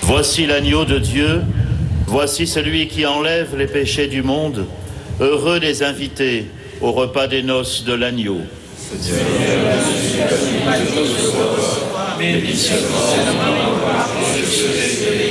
Voici l'agneau de Dieu, voici celui qui enlève les péchés du monde. Heureux les invités au repas des noces de l'agneau. Béni seulement, je serai